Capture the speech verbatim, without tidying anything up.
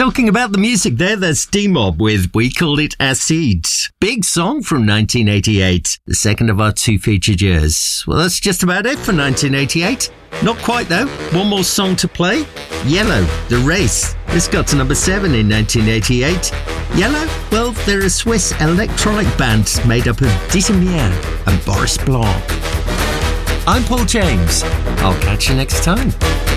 Talking about the music there, there's D-Mob with We Called It Acid. Big song from nineteen eighty-eight, the second of our two featured years. Well, that's just about it for nineteen eighty-eight. Not quite though. One more song to play. Yellow, The Race. This got to number seven in nineteen eighty-eight. Yellow? Well, they're a Swiss electronic band made up of Dizemire and Boris Blanc. I'm Paul James. I'll catch you next time.